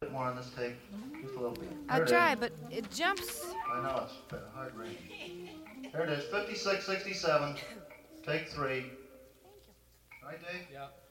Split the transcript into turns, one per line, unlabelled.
bit more on this tape. Just a little bit.
I'll try, but it jumps.
I know, it's a hard range. There it is, 56, 67. Take 3. Right, Dave?
Yeah.